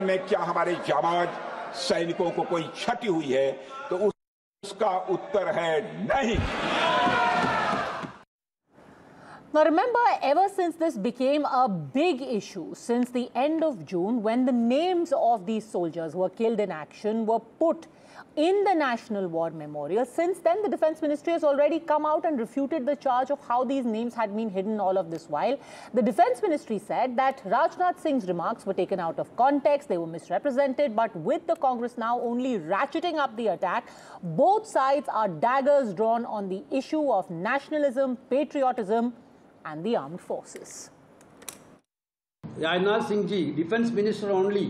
में क्या हमारे जाबाज सैनिकों को कोई क्षति हुई है, तो उसका उत्तर है नहीं। Now remember, ever since this became a big issue, since the end of June, when the names of these soldiers who were killed in action were put in the National War Memorial, since then the Defence Ministry has already come out and refuted the charge of how these names had been hidden all of this while. The Defence Ministry said that Rajnath Singh's remarks were taken out of context, they were misrepresented, but with the Congress now only ratcheting up the attack, both sides are daggers drawn on the issue of nationalism, patriotism and the armed forces. Rajnath Singh ji, Defence Minister only,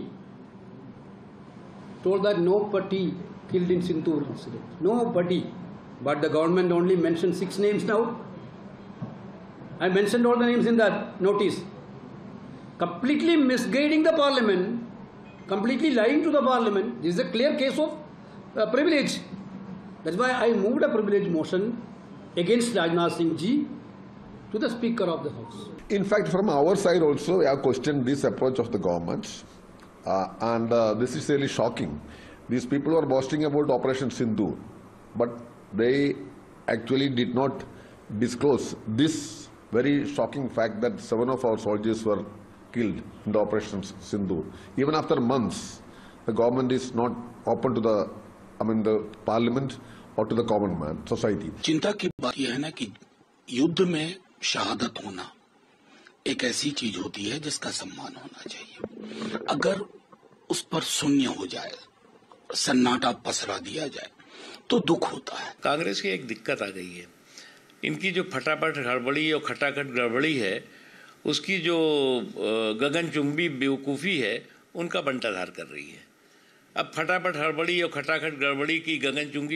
told that no party killed in Sindoor incident. Nobody. But the government only mentioned 6 names now. I mentioned all the names in that notice. Completely misguiding the parliament, completely lying to the parliament. This is a clear case of privilege. That's why I moved a privilege motion against Rajnath Singh ji to the Speaker of the House. In fact, from our side also, we have questioned this approach of the government. This is really shocking. These people were boasting about Operation Sindoor, but they actually did not disclose this very shocking fact that 7 of our soldiers were killed in the Operation Sindoor. Even after months, the government is not open to the parliament or to the common man, society. चिंता की बात यह है ना कि युद्ध में शहादत होना एक ऐसी चीज होती है जिसका सम्मान होना चाहिए। अगर उस पर शून्य हो जाए, सन्नाटा पसरा दिया जाए, तो दुख होता है। कांग्रेस की एक दिक्कत आ गई है, इनकी जो फटाफट हड़बड़ी और खटाखट गड़बड़ी है, उसकी जो गगनचुंबी बेवकूफ़ी है, उनका बंटाधार कर रही है। अब फटाफट हड़बड़ी और खटाखट गड़बड़ी की गगनचुंबी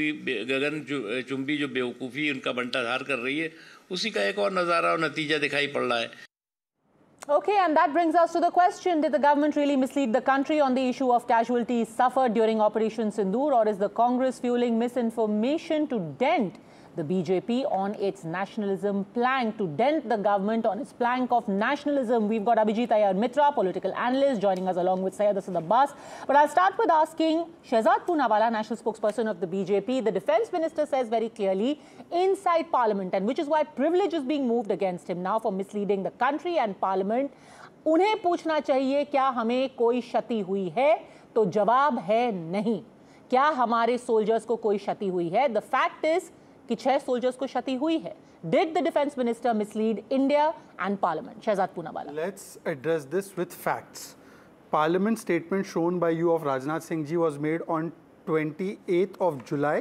जो बेवकूफ़ी उनका बंटाधार कर रही है, उसी का एक और नज़ारा और नतीजा दिखाई पड़ रहा है। Okay, and that brings us to the question, did the government really mislead the country on the issue of casualties suffered during Operation Sindoor, or is the Congress fueling misinformation to dent the BJP on its nationalism plank, to dent the government on its plank of nationalism? We've got Abhijit Iyer Mitra, political analyst, joining us along with Syed Asad Abbas. But I'll start with asking Shehzad Poonawala, national spokesperson of the BJP. The defence minister says very clearly inside parliament, and which is why privilege is being moved against him now for misleading the country and parliament. उन्हें पूछना चाहिए क्या हमें कोई क्षति हुई है, तो जवाब है नहीं। क्या हमारे सोल्जर्स को कोई क्षति हुई है? The fact is कि 6 सोल्जर्स को क्षति हुई है। Did the defense minister mislead India and Parliament? Shehzad Poonawala. Let's address this with facts. Parliament statement shown by you of Rajnath Singh ji was made on 28th of July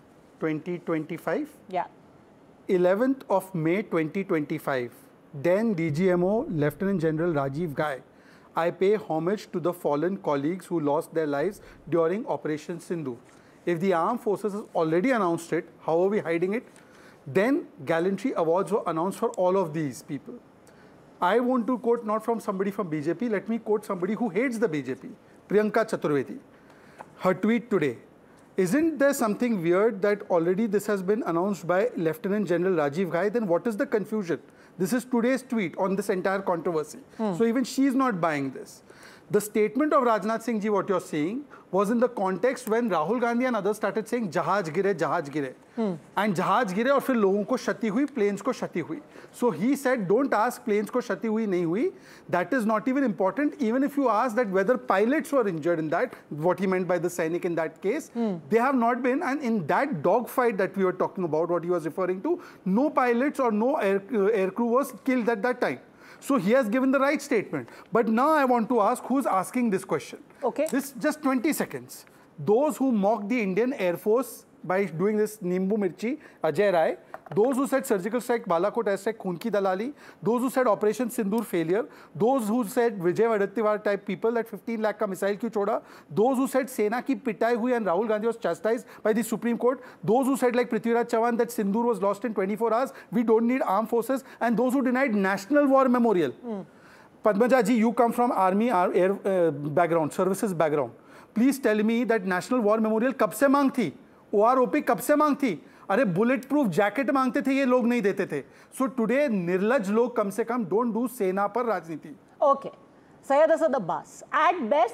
2025. Yeah. 11th of May 2025. Then DGMO Lieutenant General Rajiv Ghai. I pay homage to the fallen colleagues who lost their lives during Operation Sindoor. If the armed forces has already announced it, how are we hiding it? Then gallantry awards were announced for all of these people. I want to quote not from somebody from BJP, let me quote somebody who hates the BJP, Priyanka Chaturvedi. Her tweet today, isn't there something weird that already this has been announced by Lieutenant General Rajiv Ghai? Then what is the confusion? This is today's tweet on this entire controversy. So even she is not buying this. The statement of Rajnath Singh ji, what you're seeing, was in the context when Rahul Gandhi and others started saying jahaj gire, and jahaj gire और फिर लोगों को क्षति हुई, planes को क्षति हुई. So he said, don't ask planes को क्षति हुई नहीं हुई. That is not even important. Even if you ask that whether pilots were injured in that, what he meant by the Sainik in that case, they have not been. And in that dogfight that we were talking about, what he was referring to, no pilots or no air crew was killed at that time. So he has given the right statement. But now I want to ask, who's asking this question? Okay. This just 20 seconds. Those who mocked the Indian Air Force by doing this Nimbu Mirchi, Ajay Rai, those who said surgical strike, Balakot airstrike, Khoon ki dalali, those who said Operation Sindoor failure, those who said Vijay Vadattiyawar type people that 15 lakh ka missile kyun choda, those who said Sena ki pitai hui and Rahul Gandhi was chastised by the Supreme Court, those who said like Prithviraj Chavan that Sindoor was lost in 24 hours, we don't need armed forces, and those who denied National War Memorial. Padmaja ji, you come from army air background, services background. Please tell me that National War Memorial कब से मांग थी? OROP कब से मांग थी? अरे bullet proof jacket मांगते थे, ये लोग नहीं देते थे. सो टुडे निर्लज लोग कम से कम डोंट डू सेना पर राजनीति. Okay, Syed Asad Abbas, at best